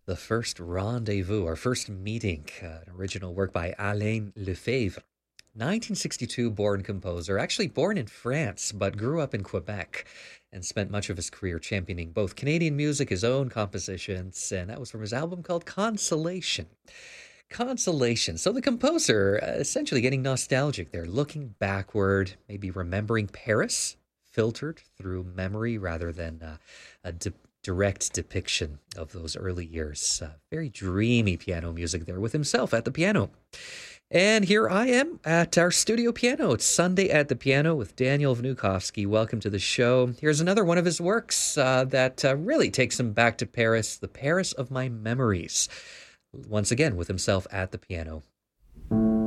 The First Rendezvous, our first meeting, an original work by Alain Lefebvre. 1962 born composer, actually born in France, but grew up in Quebec and spent much of his career championing both Canadian music, his own compositions, and that was from his album called Consolation. Consolation. So the composer essentially getting nostalgic there, looking backward, maybe remembering Paris, filtered through memory rather than a direct depiction of those early years. Very dreamy piano music there with himself at the piano. And here I am at our studio piano. It's Sunday at the Piano with Daniel Vnukovsky. Welcome to the show. Here's another one of his works that really takes him back to Paris, the Paris of my memories. Once again, with himself at the piano.